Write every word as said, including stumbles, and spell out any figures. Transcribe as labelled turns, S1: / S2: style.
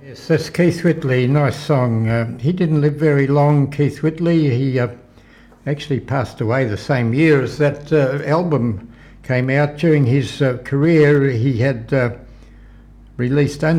S1: Yes, that's Keith Whitley. Nice song. Uh, he didn't live very long, Keith Whitley. He uh, actually passed away the same year as that uh, album came out. During his uh, career, he had uh, released only